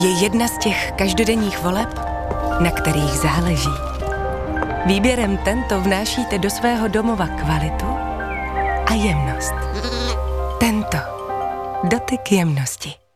je jedna z těch každodenních voleb, na kterých záleží. Výběrem Tento vnášíte do svého domova kvalitu a jemnost. Tento. Dotyk jemnosti.